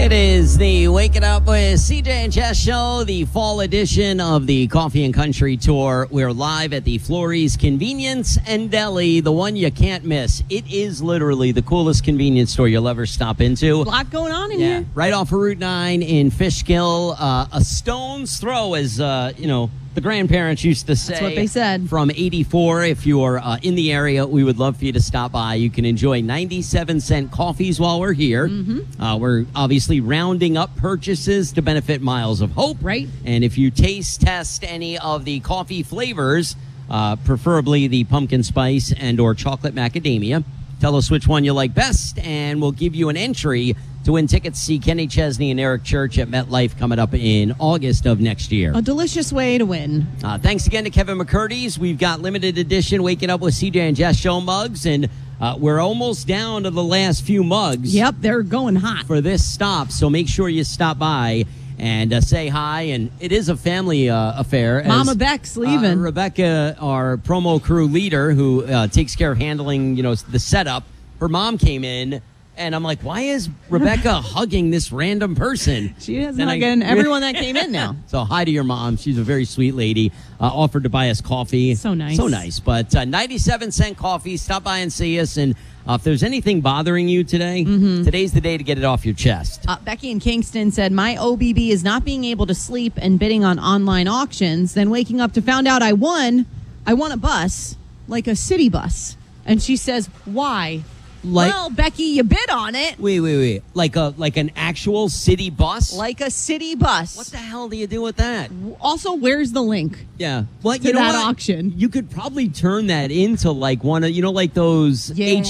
It is the Waking Up with CJ and Jess show, the fall edition of the Coffee and Country Tour. We're live at the Florrie's Convenience and Deli, the one you can't miss. It is literally the coolest convenience store you'll ever stop into. A lot going on in here. Right off of Route 9 in Fishkill. A stone's throw, as, the grandparents used to say. That's what they said. From 84. If you're in the area, we would love for you to stop by. You can enjoy 97-cent coffees while we're here. Mm-hmm. We're obviously rounding up purchases to benefit Miles of Hope. Right. And if you taste test any of the coffee flavors, preferably the pumpkin spice and or chocolate macadamia, tell us which one you like best, and we'll give you an entry to win tickets to see Kenny Chesney and Eric Church at MetLife coming up in August of next year. A delicious way to win. Thanks again to Kevin McCurdy's. We've got limited edition Waking Up with CJ and Jess show mugs, and we're almost down to the last few mugs. Yep, they're going hot. For this stop, so make sure you stop by and say hi. And it is a family affair. Mama Beck's leaving. Rebecca, our promo crew leader, who takes care of handling, the setup, her mom came in. And I'm like, why is Rebecca hugging this random person? She is hugging everyone that came in now. So hi to your mom. She's a very sweet lady. Offered to buy us coffee. So nice. So nice. But 97-cent coffee. Stop by and see us. And if there's anything bothering you today, today's the day to get it off your chest. Becky in Kingston said, my OBB is not being able to sleep and bidding on online auctions, then waking up to found out I won a bus, like a city bus. And she says, why? Well, Becky, you bid on it. Wait. Like an actual city bus? Like a city bus. What the hell do you do with that? Also, where's the link? Yeah. Well, to that auction. You could probably turn that into like one of, like those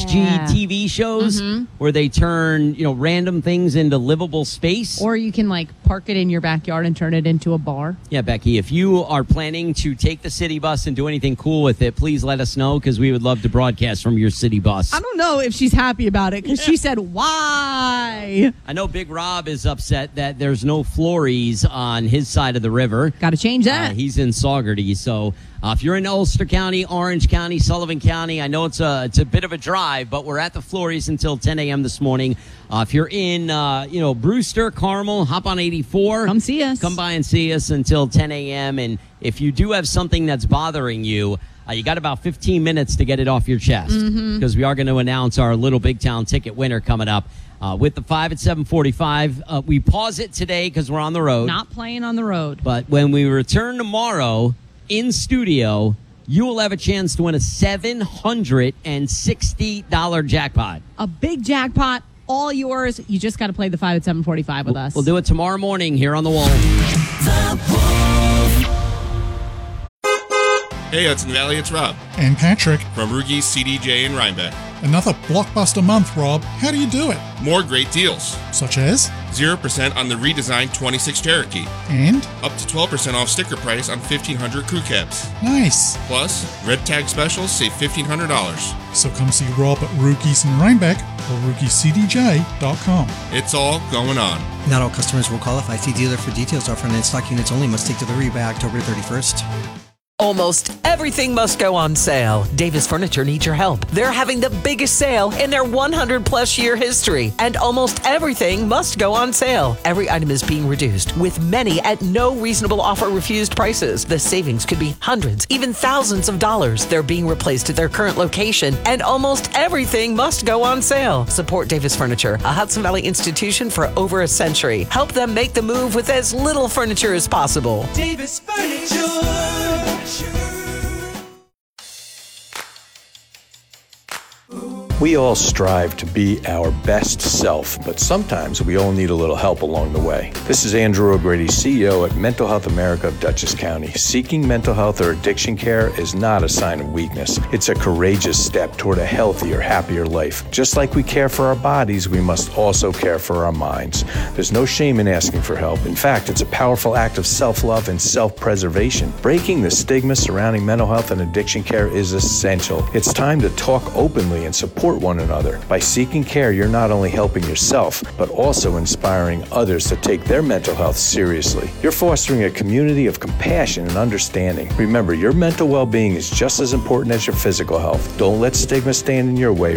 HGTV shows where they turn, random things into livable space. Or you can park it in your backyard and turn it into a bar. Yeah, Becky, if you are planning to take the city bus and do anything cool with it, please let us know, because we would love to broadcast from your city bus. I don't know if she's happy about it, because she said, why? I know Big Rob is upset that there's no Florrie's on his side of the river. Got to change that. He's in Saugerty, so if you're in Ulster County, Orange County, Sullivan County, I know it's a bit of a drive, but we're at the Florrie's until 10 a.m. this morning. If you're in, Brewster, Carmel, hop on 84. Come see us. Come by and see us until 10 a.m. And if you do have something that's bothering you, you got about 15 minutes to get it off your chest, because we are going to announce our Little Big Town ticket winner coming up with the 5 at 7:45. We pause it today because we're on the road. Not playing on the road. But when we return tomorrow in studio, you will have a chance to win a $760 jackpot. A big jackpot, all yours. You just got to play the 5 at 7:45 with us. We'll do it tomorrow morning here on The Wolf. Hey, Hudson Valley, it's Rob. And Patrick. From Rugi's, CDJ, and Rhinebeck. Another blockbuster month, Rob. How do you do it? More great deals. Such as? 0% on the redesigned 26 Cherokee. And? Up to 12% off sticker price on 1,500 crew cabs. Nice. Plus, red tag specials save $1,500. So come see Rob at Rugi's in Rhinebeck or RugiCDJ.com. It's all going on. Not all customers will qualify. See dealer for details. Offer on in-stock units only. Must take delivery by October 31st. Almost everything must go on sale. Davis Furniture needs your help. They're having the biggest sale in their 100-plus year history, and almost everything must go on sale. Every item is being reduced, with many at no reasonable offer refused prices. The savings could be hundreds, even thousands of dollars. They're being replaced at their current location, and almost everything must go on sale. Support Davis Furniture, a Hudson Valley institution for over a century. Help them make the move with as little furniture as possible. Davis Furniture. We all strive to be our best self, but sometimes we all need a little help along the way. This is Andrew O'Grady, CEO at Mental Health America of Dutchess County. Seeking mental health or addiction care is not a sign of weakness. It's a courageous step toward a healthier, happier life. Just like we care for our bodies, we must also care for our minds. There's no shame in asking for help. In fact, it's a powerful act of self-love and self-preservation. Breaking the stigma surrounding mental health and addiction care is essential. It's time to talk openly and support one another. By seeking care, you're not only helping yourself, but also inspiring others to take their mental health seriously. You're fostering a community of compassion and understanding. Remember, your mental well-being is just as important as your physical health. Don't let stigma stand in your way.